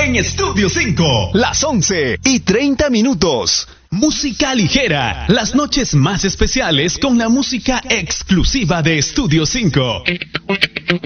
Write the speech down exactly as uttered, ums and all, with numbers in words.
en Estudio cinco. Las once y treinta minutos. Música ligera, las noches más especiales con la música exclusiva de Estudio cinco.